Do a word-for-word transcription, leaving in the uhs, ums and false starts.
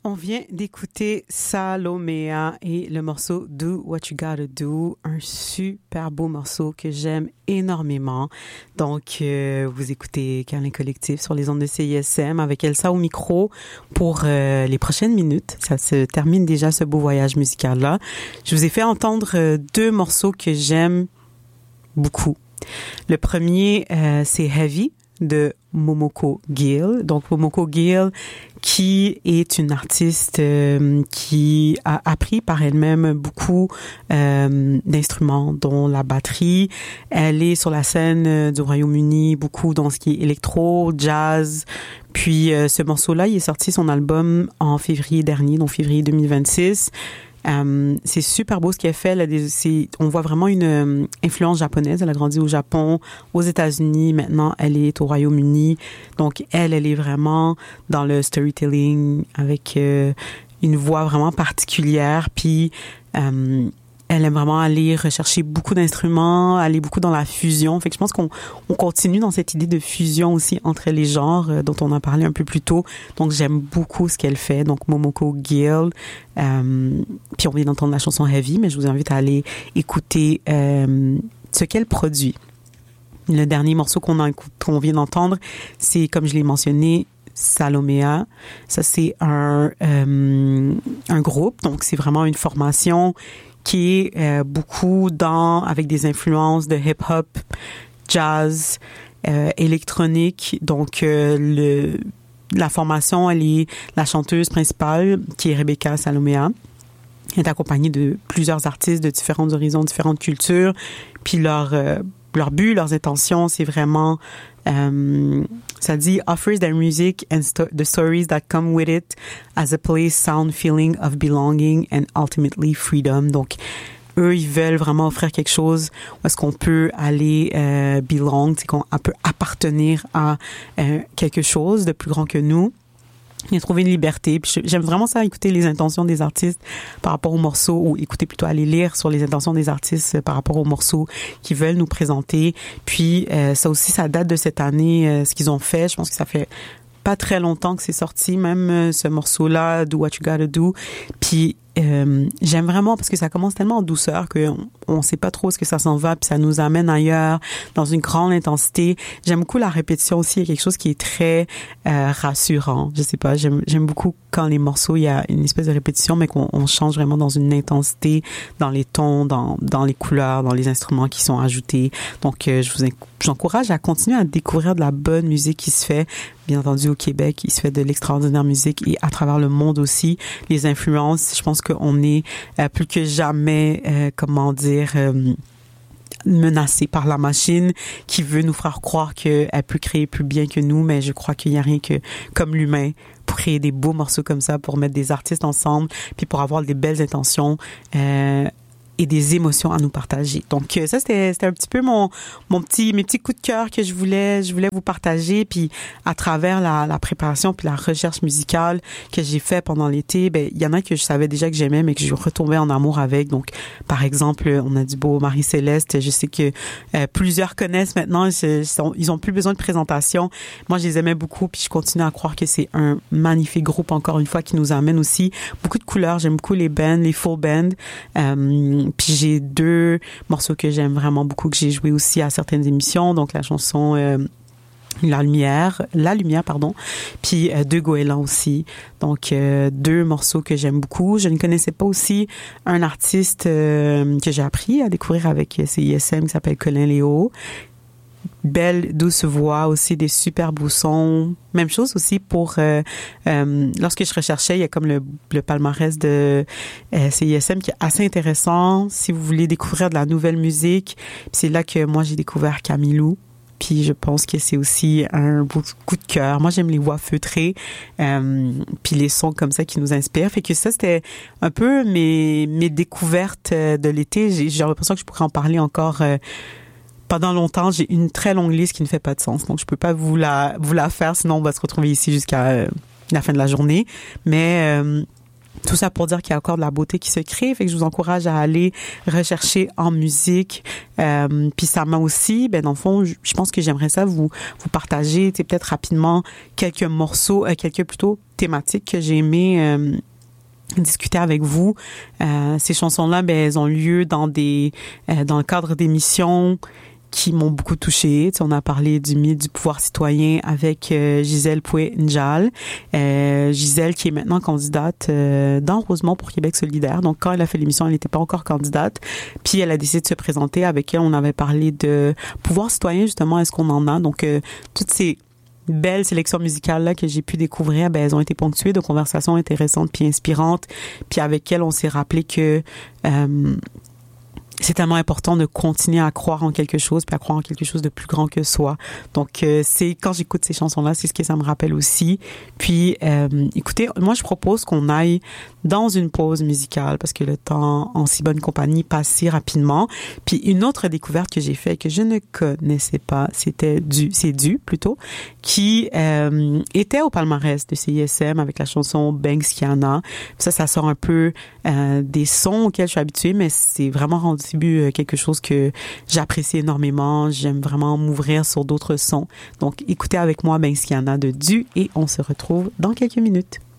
On vient d'écouter Salomea et le morceau Do What You Gotta Do, un super beau morceau que j'aime énormément. Donc, euh, vous écoutez Câlin Collectif sur les ondes de C I S M avec Elsa au micro pour euh, les prochaines minutes. Ça se termine déjà ce beau voyage musical-là. Je vous ai fait entendre euh, deux morceaux que j'aime beaucoup. Le premier, euh, c'est Heavy de Momoko Gill. Donc, Momoko Gill, qui est une artiste euh, qui a appris par elle-même beaucoup euh, d'instruments, dont la batterie. Elle est sur la scène euh, du Royaume-Uni, beaucoup dans ce qui est électro, jazz. Puis, euh, ce morceau-là, il est sorti son album en février dernier, donc février deux mille vingt-six. Um, c'est super beau ce qu'elle fait. Là, des, c'est, on voit vraiment une um, influence japonaise. Elle a grandi au Japon, aux États-Unis. Maintenant, elle est au Royaume-Uni. Donc, elle, elle est vraiment dans le storytelling avec euh, une voix vraiment particulière. Puis, um, elle aime vraiment aller rechercher beaucoup d'instruments, aller beaucoup dans la fusion. Fait que je pense qu'on on continue dans cette idée de fusion aussi entre les genres euh, dont on a parlé un peu plus tôt. Donc, j'aime beaucoup ce qu'elle fait. Donc, Momoko Gill. Euh, puis, on vient d'entendre la chanson Heavy, mais je vous invite à aller écouter euh, ce qu'elle produit. Le dernier morceau qu'on, a, qu'on vient d'entendre, c'est, comme je l'ai mentionné, Salomea. Ça, c'est un, euh, un groupe. Donc, c'est vraiment une formation qui est euh, beaucoup dans, avec des influences de hip-hop, jazz, euh, électronique. Donc, euh, le, la formation, elle est la chanteuse principale, qui est Rebecca Salomea. Elle est accompagnée de plusieurs artistes de différents horizons, différentes cultures. Puis leur, euh, leur but, leurs intentions, c'est vraiment... Um, ça dit offers their music and sto- the stories that come with it as a place, sound, feeling of belonging and ultimately freedom. Donc, eux, ils veulent vraiment offrir quelque chose où est-ce qu'on peut aller euh, belong, c'est qu'on peut appartenir à euh, quelque chose de plus grand que nous. Il a trouvé une liberté. Puis j'aime vraiment ça, écouter les intentions des artistes par rapport aux morceaux, ou écouter plutôt, aller lire sur les intentions des artistes par rapport aux morceaux qu'ils veulent nous présenter. Puis euh, ça aussi, ça date de cette année, euh, ce qu'ils ont fait. Je pense que ça fait pas très longtemps que c'est sorti, même euh, ce morceau-là, Do What You Gotta Do. Puis euh, j'aime vraiment parce que ça commence tellement en douceur qu'on on sait pas trop ce que ça s'en va, puis ça nous amène ailleurs dans une grande intensité. J'aime beaucoup la répétition aussi, il y a quelque chose qui est très euh, rassurant. Je sais pas, j'aime j'aime beaucoup quand les morceaux, il y a une espèce de répétition, mais qu'on on change vraiment dans une intensité, dans les tons, dans dans les couleurs, dans les instruments qui sont ajoutés. Donc euh, je vous j'encourage à continuer à découvrir de la bonne musique qui se fait, bien entendu au Québec, il se fait de l'extraordinaire musique, et à travers le monde aussi, les influences. Je pense qu'on est euh, plus que jamais, euh, comment dire, euh, menacé par la machine qui veut nous faire croire qu'elle peut créer plus bien que nous, mais je crois qu'il n'y a rien que comme l'humain pour créer des beaux morceaux comme ça, pour mettre des artistes ensemble, puis pour avoir des belles intentions euh, et des émotions à nous partager. Donc ça, c'était c'était un petit peu mon mon petit mes petits coups de cœur que je voulais je voulais vous partager. Puis à travers la la préparation puis la recherche musicale que j'ai fait pendant l'été, ben il y en a que je savais déjà que j'aimais, mais que je retombais en amour avec. Donc par exemple, on a du beau Marie-Céleste. Je sais que euh, plusieurs connaissent maintenant. Ils, sont, ils ont plus besoin de présentation. Moi, je les aimais beaucoup, puis je continue à croire que c'est un magnifique groupe, encore une fois, qui nous amène aussi beaucoup de couleurs. J'aime beaucoup les bands, les full bands. Euh, Puis j'ai deux morceaux que j'aime vraiment beaucoup, que j'ai joué aussi à certaines émissions. Donc la chanson euh, La Lumière, La Lumière, pardon. Puis euh, De Goéland aussi. Donc euh, deux morceaux que j'aime beaucoup. Je ne connaissais pas aussi un artiste euh, que j'ai appris à découvrir avec C I S M qui s'appelle Colin Léo. Belle, douce voix, aussi des super beaux sons. Même chose aussi pour... Euh, euh, lorsque je recherchais, il y a comme le, le palmarès de euh, C I S M qui est assez intéressant si vous voulez découvrir de la nouvelle musique. Puis c'est là que moi, j'ai découvert Camilou. Puis je pense que c'est aussi un beau coup de cœur. Moi, j'aime les voix feutrées, euh, puis les sons comme ça qui nous inspirent. Fait que ça, c'était un peu mes, mes découvertes de l'été. J'ai, j'ai l'impression que je pourrais en parler encore... Euh, Pendant longtemps, j'ai une très longue liste qui ne fait pas de sens. Donc, je peux pas vous la, vous la faire, sinon on va se retrouver ici jusqu'à euh, la fin de la journée. Mais euh, tout ça pour dire qu'il y a encore de la beauté qui se crée. Fait que je vous encourage à aller rechercher en musique. Euh, puis ça m'a aussi, ben dans le fond, je pense que j'aimerais ça vous vous partager, tu sais, peut-être rapidement quelques morceaux, euh, quelques plutôt thématiques que j'ai aimé euh, discuter avec vous. Euh, ces chansons-là, ben, elles ont lieu dans des euh, dans le cadre d'émissions qui m'ont beaucoup touchée. Tu sais, on a parlé du mythe du pouvoir citoyen avec euh, Gisèle Pouet-Njal. Euh, Gisèle qui est maintenant candidate euh, dans Rosemont pour Québec solidaire. Donc, quand elle a fait l'émission, elle n'était pas encore candidate. Puis, elle a décidé de se présenter. Avec elle, on avait parlé de pouvoir citoyen, justement. Est-ce qu'on en a? Donc, euh, toutes ces belles sélections musicales là que j'ai pu découvrir, ben elles ont été ponctuées de conversations intéressantes puis inspirantes. Puis, avec elle, on s'est rappelé que... Euh, c'est tellement important de continuer à croire en quelque chose, puis à croire en quelque chose de plus grand que soi. Donc, euh, c'est quand j'écoute ces chansons-là, c'est ce que ça me rappelle aussi. Puis, euh, écoutez, moi, je propose qu'on aille dans une pause musicale parce que le temps en si bonne compagnie passe si rapidement. Puis, une autre découverte que j'ai faite que je ne connaissais pas, c'était du, c'est du plutôt, qui euh, était au palmarès de C I S M avec la chanson Banksyana. Ça, ça sort un peu euh, des sons auxquels je suis habituée, mais c'est vraiment rendu quelque chose que j'apprécie énormément. J'aime vraiment m'ouvrir sur d'autres sons. Donc, écoutez avec moi Banksyana de Du et on se retrouve dans quelques minutes.